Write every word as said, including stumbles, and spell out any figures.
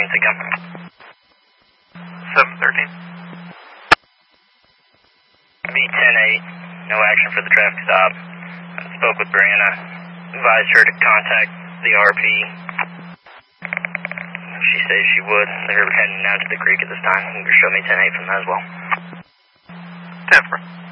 emergency come? seven thirteen. B ten eight, no action for the traffic stop. I spoke with Brianna, advised her to contact the R P. She says she would. They're heading down to the creek at this time. You can show me ten eight from that as well. ten four.